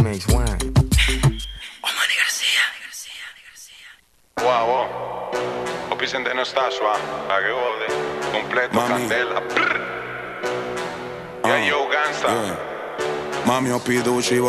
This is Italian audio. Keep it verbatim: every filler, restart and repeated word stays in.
Makes one. Oh, Manny García. Wow, wow. O Vicente no está suave. La que jode. Completo, Mami. candela. Ah, Yeah, yo, gangsta. yeah. Mami, ho piduci